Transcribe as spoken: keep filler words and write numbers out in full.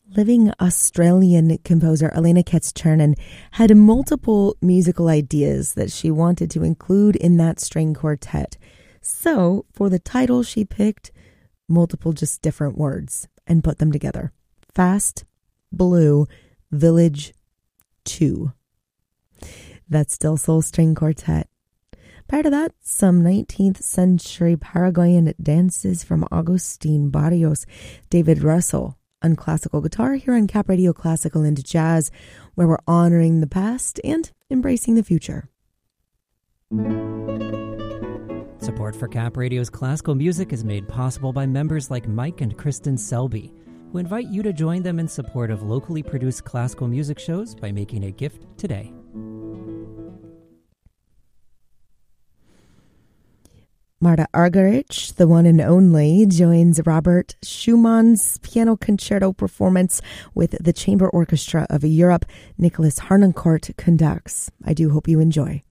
Living Australian composer Elena Ketz-Chernin had multiple musical ideas that she wanted to include in that string quartet. So, for the title, she picked multiple just different words and put them together. Fast, Blue, Village, two. That's Del Sol String Quartet. Prior to that, some nineteenth century Paraguayan dances from Agustin Barrios, David Russell on classical guitar here on Cap Radio Classical and Jazz, where we're honoring the past and embracing the future. Support for Cap Radio's classical music is made possible by members like Mike and Kristen Selby, who invite you to join them in support of locally produced classical music shows by making a gift today. Marta Argerich, the one and only, joins Robert Schumann's piano concerto performance with the Chamber Orchestra of Europe. Nicholas Harnoncourt conducts. I do hope you enjoy.